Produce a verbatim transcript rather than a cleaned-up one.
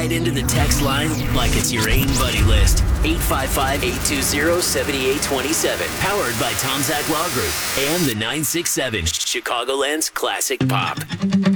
right into the text line like it's your AIM buddy list. eight five five, eight two zero, seven eight two seven. Powered by Tom Zach Law Group and the nine six seven Chicagoland's Classic Pop.